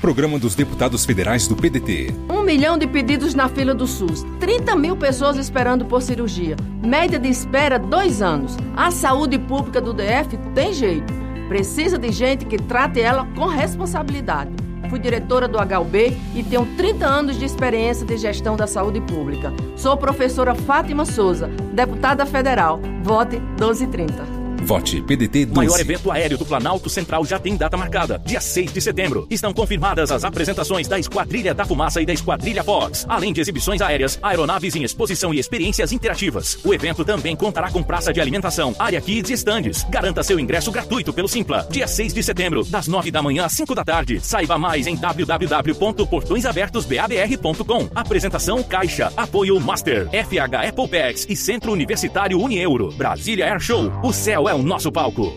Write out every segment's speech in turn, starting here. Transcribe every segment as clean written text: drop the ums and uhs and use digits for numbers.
Programa dos Deputados Federais do PDT. 1 milhão de pedidos na fila do SUS. 30 mil pessoas esperando por cirurgia. Média de espera 2 anos. A saúde pública do DF tem jeito. Precisa de gente que trate ela com responsabilidade. Fui diretora do HUB e tenho 30 anos de experiência de gestão da saúde pública. Sou professora Fátima Souza, deputada federal. Vote 1230. Vote PDT 12. O maior evento aéreo do Planalto Central já tem data marcada, dia 6 de setembro. Estão confirmadas as apresentações da Esquadrilha da Fumaça e da Esquadrilha Fox, além de exibições aéreas, aeronaves em exposição e experiências interativas. O evento também contará com praça de alimentação, área kids e estandes. Garanta seu ingresso gratuito pelo Simpla. Dia 6 de setembro, das 9 da manhã às 5 da tarde. Saiba mais em www.portõesabertosbabr.com. Apresentação Caixa, apoio Master, FH Apple Packs e Centro Universitário Unieuro. Brasília Air Show, o céu é o nosso palco.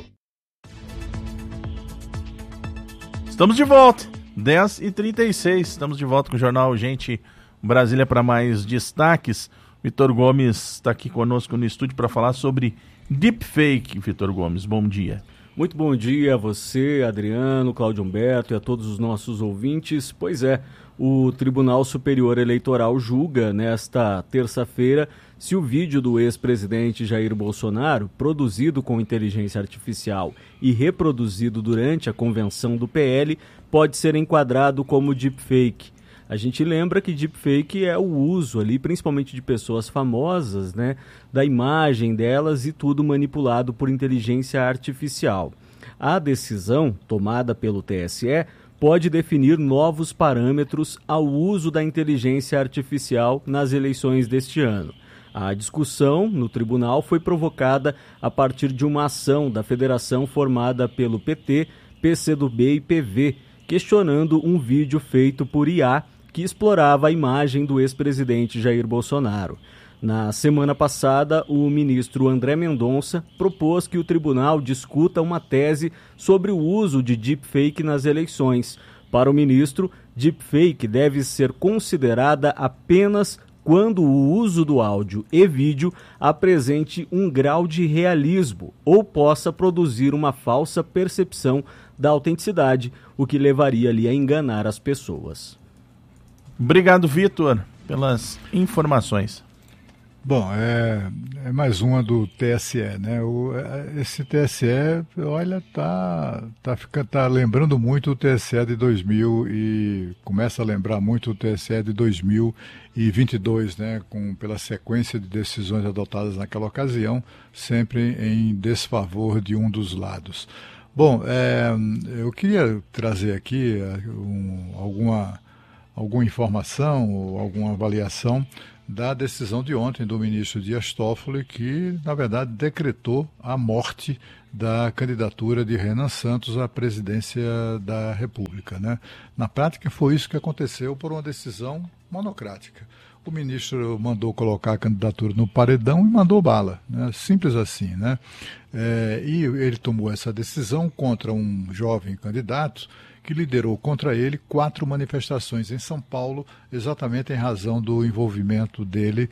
Estamos de volta, 10h36. Estamos de volta com o Jornal Gente Brasília para mais destaques. Vitor Gomes está aqui conosco no estúdio para falar sobre deepfake. Vitor Gomes, bom dia. Muito bom dia a você, Adriano, Cláudio Humberto e a todos os nossos ouvintes. Pois é, o Tribunal Superior Eleitoral julga nesta terça-feira se o vídeo do ex-presidente Jair Bolsonaro, produzido com inteligência artificial e reproduzido durante a convenção do PL, pode ser enquadrado como deepfake. A gente lembra que deepfake é o uso ali, principalmente de pessoas famosas, né, da imagem delas e tudo manipulado por inteligência artificial. A decisão tomada pelo TSE pode definir novos parâmetros ao uso da inteligência artificial nas eleições deste ano. A discussão no tribunal foi provocada a partir de uma ação da federação formada pelo PT, PCdoB e PV, questionando um vídeo feito por IA que explorava a imagem do ex-presidente Jair Bolsonaro. Na semana passada, o ministro André Mendonça propôs que o tribunal discuta uma tese sobre o uso de deepfake nas eleições. Para o ministro, deepfake deve ser considerada apenas quando o uso do áudio e vídeo apresente um grau de realismo ou possa produzir uma falsa percepção da autenticidade, o que levaria ali a enganar as pessoas. Obrigado, Vitor, pelas informações. Bom, é mais uma do TSE, né? Esse TSE, olha, tá lembrando muito o TSE de 2000 e começa a lembrar muito o TSE de 2022, né? Pela sequência de decisões adotadas naquela ocasião, sempre em desfavor de um dos lados. Bom, eu queria trazer aqui alguma informação ou alguma avaliação da decisão de ontem do ministro Dias Toffoli, que, na verdade, decretou a morte da candidatura de Renan Santos à presidência da República, né? Na prática, foi isso que aconteceu por uma decisão monocrática. O ministro mandou colocar a candidatura no paredão e mandou bala, né? Simples assim, né? E ele tomou essa decisão contra um jovem candidato que liderou contra ele 4 manifestações em São Paulo, exatamente em razão do envolvimento dele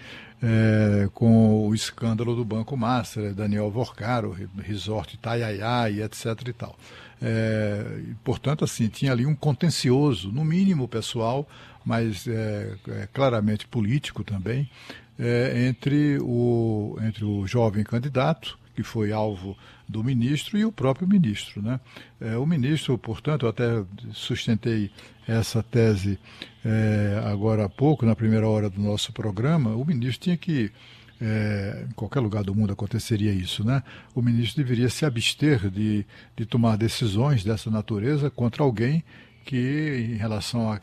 com o escândalo do Banco Master, Daniel Vorcaro, Resort Itaiaia e etc. e tal. Portanto, assim, tinha ali um contencioso, no mínimo pessoal, mas claramente político também, entre o jovem candidato, que foi alvo do ministro, e o próprio ministro, né? O ministro, portanto, eu até sustentei essa tese agora há pouco, na primeira hora do nosso programa. O ministro tinha que, em qualquer lugar do mundo aconteceria isso, né? O ministro deveria se abster de tomar decisões dessa natureza contra alguém que, em relação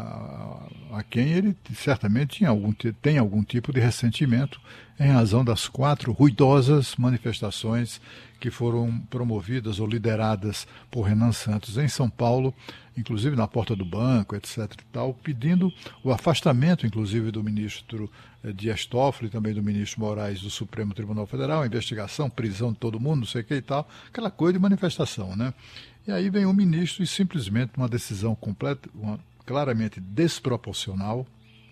a quem ele certamente tem algum tipo de ressentimento em razão das 4 ruidosas manifestações que foram promovidas ou lideradas por Renan Santos em São Paulo, inclusive na porta do banco, etc. e tal, pedindo o afastamento, inclusive, do ministro Dias Toffoli, também do ministro Moraes do Supremo Tribunal Federal, investigação, prisão de todo mundo, não sei o que e tal, aquela coisa de manifestação, né? E aí vem o ministro e simplesmente uma decisão claramente desproporcional,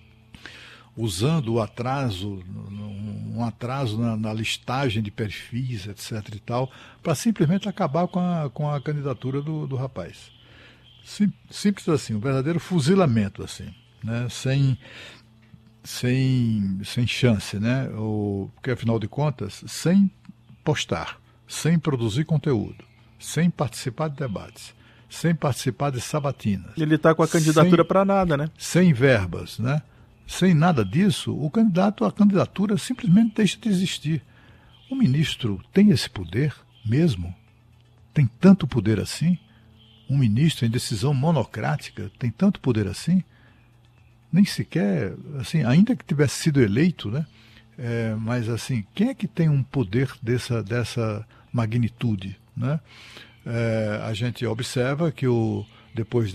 usando o atraso, um atraso na listagem de perfis, etc. e tal, para simplesmente acabar com a candidatura do rapaz. Simples assim, um verdadeiro fuzilamento, assim, né? Sem chance, né? Porque, afinal de contas, sem postar, sem produzir conteúdo, sem participar de debates, sem participar de sabatinas. Ele está com a candidatura para nada, né? Sem verbas, né? Sem nada disso, a candidatura simplesmente deixa de existir. O ministro tem esse poder mesmo? Tem tanto poder assim? Um ministro em decisão monocrática tem tanto poder assim? Nem sequer, assim, ainda que tivesse sido eleito, né? Mas assim, quem é que tem um poder dessa magnitude, né? A gente observa que depois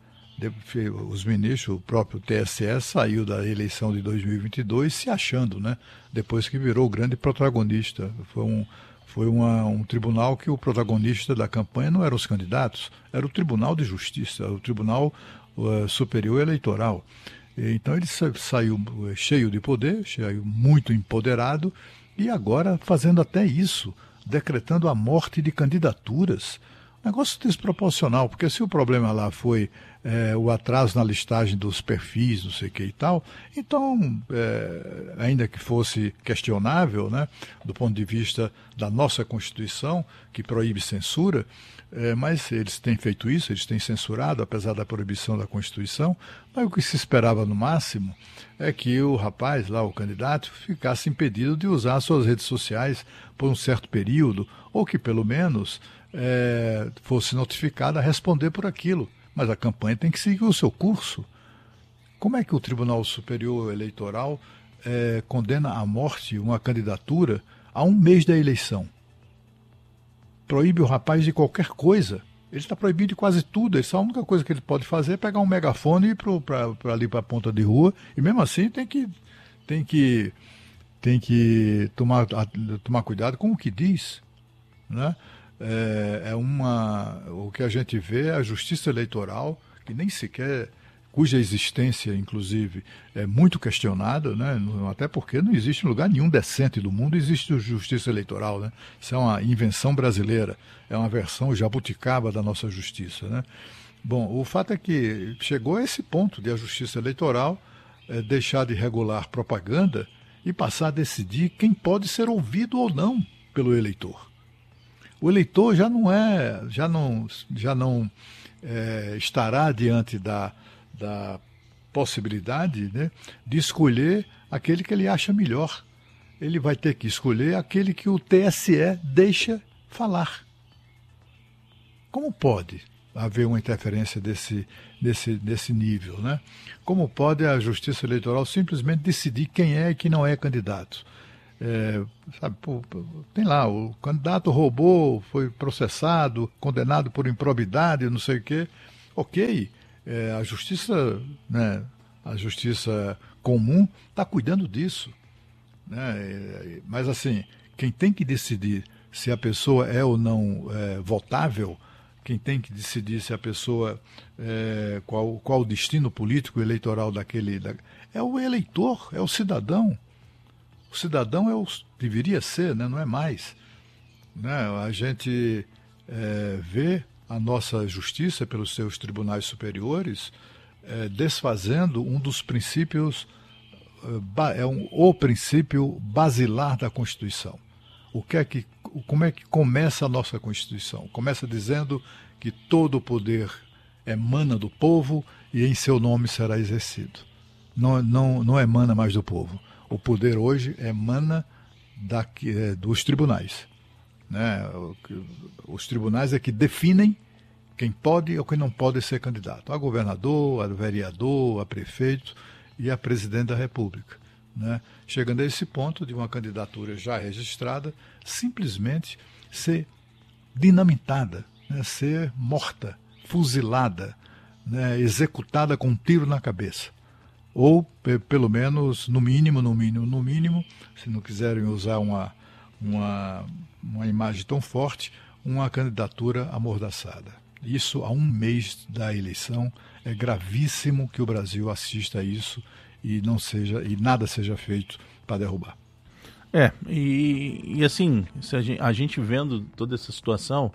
os ministros, o próprio TSE saiu da eleição de 2022 se achando, né? Depois que virou o grande protagonista. Foi um tribunal que o protagonista da campanha não eram os candidatos, era o Tribunal de Justiça, o Tribunal Superior Eleitoral. Então ele saiu cheio de poder, muito empoderado, e agora fazendo até isso, decretando a morte de candidaturas. Negócio desproporcional, porque se o problema lá foi o atraso na listagem dos perfis, não sei o que e tal, então, ainda que fosse questionável, né, do ponto de vista da nossa Constituição, que proíbe censura, mas eles têm feito isso, eles têm censurado, apesar da proibição da Constituição, mas o que se esperava no máximo é que o rapaz lá, o candidato, ficasse impedido de usar suas redes sociais por um certo período, ou que pelo menos fosse notificado a responder por aquilo. Mas a campanha tem que seguir o seu curso. Como é que o Tribunal Superior Eleitoral condena à morte uma candidatura a um mês da eleição? Proíbe o rapaz de qualquer coisa. Ele está proibido de quase tudo. A única coisa que ele pode fazer é pegar um megafone e ir ali para a ponta de rua. E mesmo assim tem que tomar cuidado com o que diz, né? O que a gente vê é a justiça eleitoral, que nem sequer, cuja existência, inclusive, é muito questionada, né? Até porque não existe em lugar nenhum decente do mundo, existe justiça eleitoral, né? Isso é uma invenção brasileira, é uma versão jabuticaba da nossa justiça, né? Bom, o fato é que chegou a esse ponto de a justiça eleitoral deixar de regular propaganda e passar a decidir quem pode ser ouvido ou não pelo eleitor. O eleitor já não estará diante da possibilidade, né, de escolher aquele que ele acha melhor. Ele vai ter que escolher aquele que o TSE deixa falar. Como pode haver uma interferência desse nível, né? Como pode a Justiça Eleitoral simplesmente decidir quem é e quem não é candidato? Tem lá, o candidato roubou, foi processado, condenado por improbidade, não sei o quê. Ok, a justiça, né, a justiça comum está cuidando disso, né? Mas assim, quem tem que decidir se a pessoa é ou não votável, quem tem que decidir se a pessoa qual o destino político eleitoral é o eleitor, é o cidadão. O cidadão deveria ser, né? Não é mais. Né? A gente vê a nossa justiça pelos seus tribunais superiores desfazendo um dos princípios, o princípio basilar da Constituição. Como é que começa a nossa Constituição? Começa dizendo que todo o poder emana do povo e em seu nome será exercido. Não emana mais do povo. O poder hoje emana dos tribunais, né? Os tribunais é que definem quem pode ou quem não pode ser candidato. A governador, a vereador, a prefeito e a presidente da República, né? Chegando a esse ponto de uma candidatura já registrada simplesmente ser dinamitada, né? Ser morta, fuzilada, né? Executada com um tiro na cabeça. Ou, pelo menos, no mínimo, se não quiserem usar uma imagem tão forte, uma candidatura amordaçada. Isso, a um mês da eleição, é gravíssimo que o Brasil assista a isso e nada seja feito para derrubar. E assim, a gente vendo toda essa situação,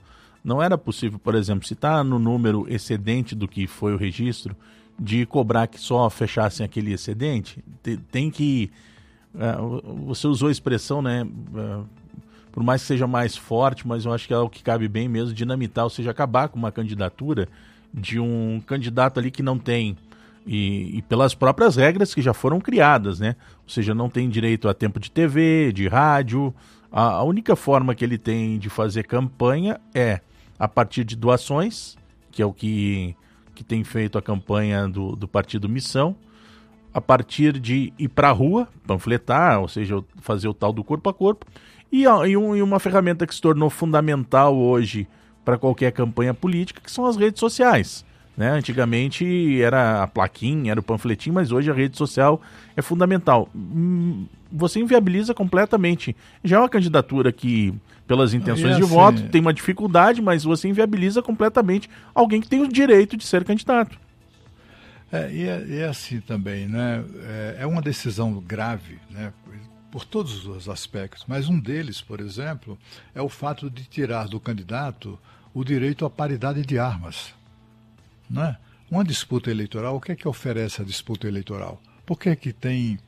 não era possível, por exemplo, se está no número excedente do que foi o registro, de cobrar que só fechassem aquele excedente. Tem que... você usou a expressão, né? Por mais que seja mais forte, mas eu acho que é o que cabe bem mesmo, dinamitar, ou seja, acabar com uma candidatura de um candidato ali que não tem, e pelas próprias regras que já foram criadas, né? Ou seja, não tem direito a tempo de TV, de rádio. A única forma que ele tem de fazer campanha é a partir de doações, que é o que tem feito a campanha do Partido Missão, a partir de ir para a rua, panfletar, ou seja, fazer o tal do corpo a corpo, e uma ferramenta que se tornou fundamental hoje para qualquer campanha política, que são as redes sociais. Né? Antigamente era a plaquinha, era o panfletinho, mas hoje a rede social é fundamental. Você inviabiliza completamente. Já é uma candidatura que, pelas intenções de voto, tem uma dificuldade, mas você inviabiliza completamente alguém que tem o direito de ser candidato. E é assim também, né? É uma decisão grave, né? Por todos os aspectos, mas um deles, por exemplo, é o fato de tirar do candidato o direito à paridade de armas. Né? Uma disputa eleitoral, o que é que oferece a disputa eleitoral? Por que é que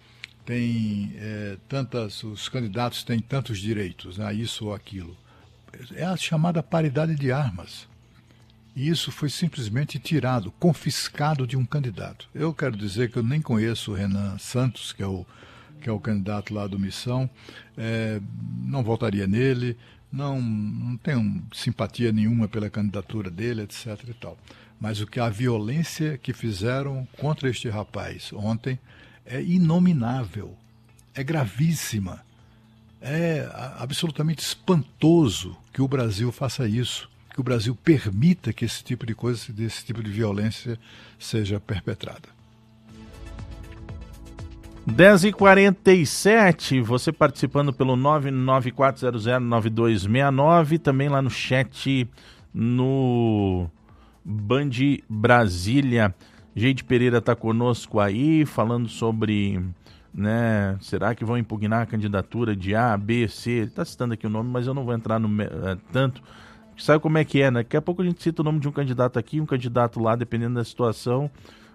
os candidatos têm tantos direitos, né? Isso ou aquilo? É a chamada paridade de armas. E isso foi simplesmente tirado, confiscado de um candidato. Eu quero dizer que eu nem conheço o Renan Santos, que é o candidato lá do Missão, não votaria nele, não tenho simpatia nenhuma pela candidatura dele, etc. e tal. Mas a violência que fizeram contra este rapaz ontem é inominável, é gravíssima, é absolutamente espantoso que o Brasil faça isso, que o Brasil permita que esse tipo de coisa, desse tipo de violência seja perpetrada. 10h47, você participando pelo 994009269, também lá no chat, no Band Brasília. Geide Pereira está conosco aí, falando sobre, né, será que vão impugnar a candidatura de A, B, C? Ele está citando aqui o nome, mas eu não vou entrar no tanto. Sabe como é que é, né? Daqui a pouco a gente cita o nome de um candidato aqui, um candidato lá, dependendo da situação,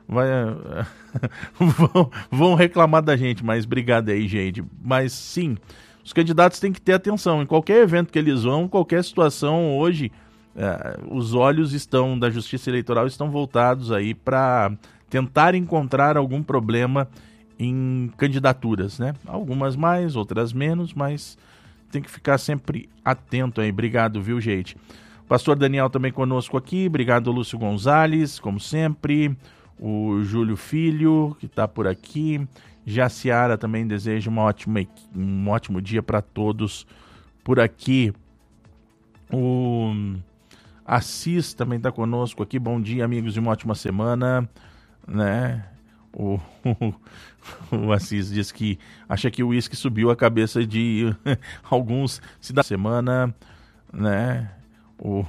vão reclamar da gente, mas obrigado aí, gente. Mas sim, os candidatos têm que ter atenção. Em qualquer evento que eles vão, qualquer situação hoje, os olhos da Justiça Eleitoral estão voltados aí para tentar encontrar algum problema em candidaturas, né? Algumas mais, outras menos, mas tem que ficar sempre atento aí. Obrigado, viu, gente? Pastor Daniel também conosco aqui. Obrigado, Lúcio Gonzalez, como sempre. O Júlio Filho, que está por aqui. Jaciara também deseja um ótimo dia para todos por aqui. O Assis também está conosco aqui. Bom dia, amigos, e uma ótima semana. Né? O Assis diz que acha que o uísque subiu a cabeça de alguns cidadãos da semana, né? O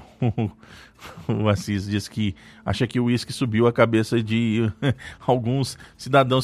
Assis diz que acha que o uísque subiu a cabeça de alguns cidadãos